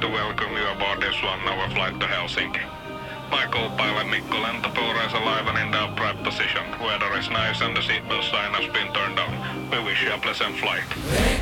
to welcome you aboard this 1-hour flight to Helsinki. My co-pilot Mikko Lentopuro is alive and in the upright position. Weather is nice and the seatbelt sign has been turned on. We wish you a pleasant flight.